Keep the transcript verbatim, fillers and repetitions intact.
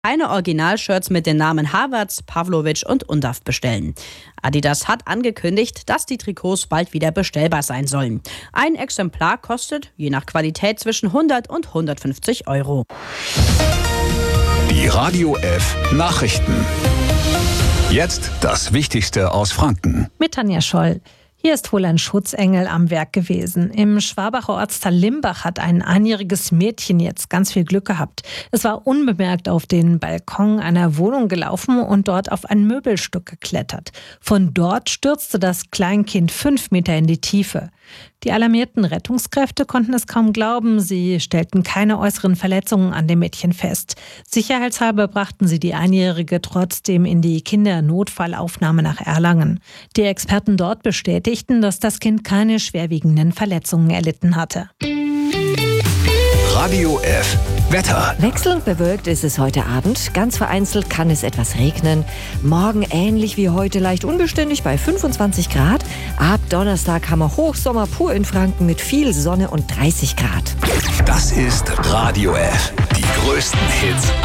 keine Originalshirts mit den Namen Havertz, Pavlovic und Undav bestellen. Adidas hat angekündigt, dass die Trikots bald wieder bestellbar sein sollen. Ein Exemplar kostet, je nach Qualität, zwischen hundert und hundertfünfzig Euro. Die Radio F Nachrichten. Jetzt das Wichtigste aus Franken. Mit Tanja Scholl. Hier ist wohl ein Schutzengel am Werk gewesen. Im Schwabacher Ortsteil Limbach hat ein einjähriges Mädchen jetzt ganz viel Glück gehabt. Es war unbemerkt auf den Balkon einer Wohnung gelaufen und dort auf ein Möbelstück geklettert. Von dort stürzte das Kleinkind fünf Meter in die Tiefe. Die alarmierten Rettungskräfte konnten es kaum glauben. Sie stellten keine äußeren Verletzungen an dem Mädchen fest. Sicherheitshalber brachten sie die Einjährige trotzdem in die Kindernotfallaufnahme nach Erlangen. Die Experten dort bestätigten, dass das Kind keine schwerwiegenden Verletzungen erlitten hatte. Radio F Wetter. Wechselnd bewölkt ist es heute Abend. Ganz vereinzelt kann es etwas regnen. Morgen ähnlich wie heute leicht unbeständig bei fünfundzwanzig Grad. Ab Donnerstag haben wir Hochsommer pur in Franken mit viel Sonne und dreißig Grad. Das ist Radio F. Die größten Hits